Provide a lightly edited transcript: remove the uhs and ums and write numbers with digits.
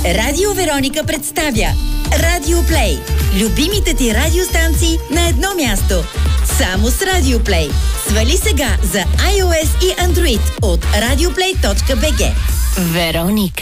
Радио Вероника представя Радио Плей. Любимите ти радиостанции на едно място. Само с Радио Плей. Свали сега за iOS и Android от radioplay.bg. Вероника.